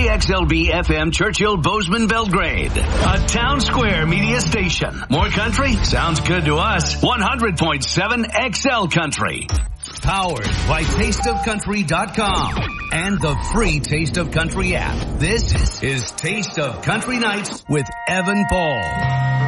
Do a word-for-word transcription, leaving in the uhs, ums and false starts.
K X L B F M Churchill Bozeman Belgrade, a Town Square media station. More country? Sounds good to us. one hundred point seven X L Country. Powered by taste of country dot com and the free Taste of Country app. This is Taste of Country Nights with Evan Paul.